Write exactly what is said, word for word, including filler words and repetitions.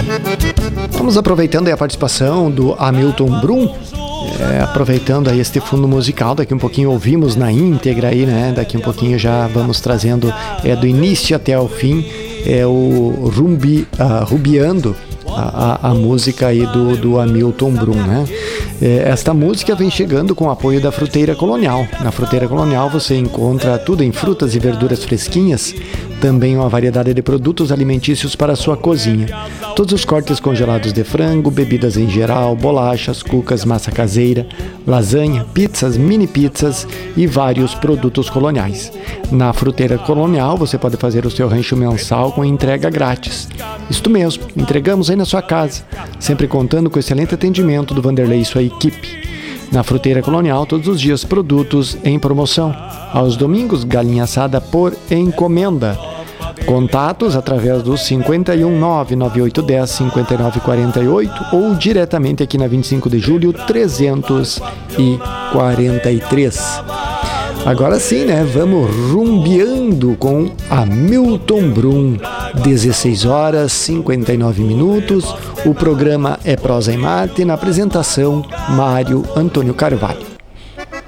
Vamos aproveitando aí a participação do Hamilton Brum, é, aproveitando aí este fundo musical, daqui um pouquinho ouvimos na íntegra aí, né? Daqui um pouquinho já vamos trazendo é, do início até o fim é, o Rumbi, uh, Rubiando, a, a, a música aí do, do Hamilton Brum, né? É, esta música vem chegando com o apoio da Fruteira Colonial. Na Fruteira Colonial você encontra tudo em frutas e verduras fresquinhas, também uma variedade de produtos alimentícios para a sua cozinha. Todos os cortes congelados de frango, bebidas em geral, bolachas, cucas, massa caseira, lasanha, pizzas, mini pizzas e vários produtos coloniais. Na Fruteira Colonial você pode fazer o seu rancho mensal com entrega grátis. Isto mesmo, entregamos aí na sua casa, sempre contando com o excelente atendimento do Vanderlei e sua equipe. Na Fruteira Colonial, todos os dias, produtos em promoção. Aos domingos, galinha assada por encomenda. Contatos através do cinco um nove nove oito um zero cinco nove quatro oito ou diretamente aqui na vinte e cinco de julho trezentos e quarenta e três. Agora sim, né? Vamos rumbeando com Hamilton Brum. dezesseis horas e cinquenta e nove minutos. O programa é Prosa e Mate, na apresentação Mário Antônio Carvalho.